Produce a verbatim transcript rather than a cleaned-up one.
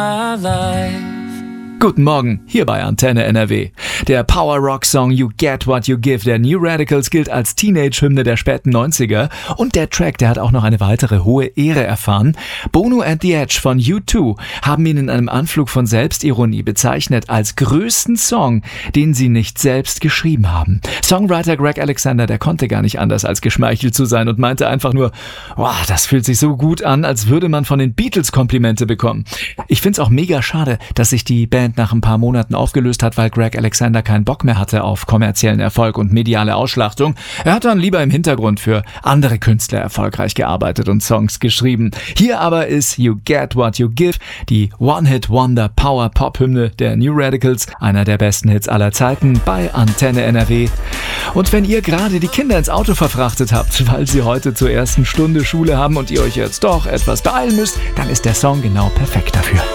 Guten Morgen, hier bei Antenne N R W. Der Power-Rock-Song You Get What You Give der New Radicals gilt als Teenage-Hymne der späten neunziger und der Track, der hat auch noch eine weitere hohe Ehre erfahren. Bono and the Edge von U zwei haben ihn in einem Anflug von Selbstironie bezeichnet als größten Song, den sie nicht selbst geschrieben haben. Songwriter Greg Alexander, der konnte gar nicht anders als geschmeichelt zu sein und meinte einfach nur, wow, das fühlt sich so gut an, als würde man von den Beatles Komplimente bekommen. Ich find's auch mega schade, dass sich die Band nach ein paar Monaten aufgelöst hat, weil Greg Alexander keinen Bock mehr hatte auf kommerziellen Erfolg und mediale Ausschlachtung. Er hat dann lieber im Hintergrund für andere Künstler erfolgreich gearbeitet und Songs geschrieben. Hier aber ist You Get What You Give, die One-Hit-Wonder-Power-Pop-Hymne der New Radicals, einer der besten Hits aller Zeiten bei Antenne N R W. Und wenn ihr gerade die Kinder ins Auto verfrachtet habt, weil sie heute zur ersten Stunde Schule haben und ihr euch jetzt doch etwas beeilen müsst, dann ist der Song genau perfekt dafür.